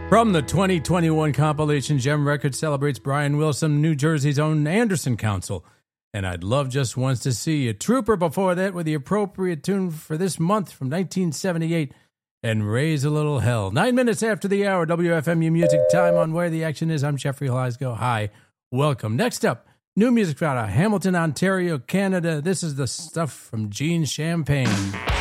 From the 2021 compilation, Gem Records celebrates Brian Wilson, New Jersey's own Anderson Council. And I'd love just once to see a Trooper before that with the appropriate tune for this month from 1978, and Raise a Little Hell. 9 minutes after the hour, WFMU Music Time on Where the Action Is. I'm Jeffrey Glasgow. Hi, welcome. Next up, new music out of Hamilton, Ontario, Canada. This is the stuff from Gene Champagne.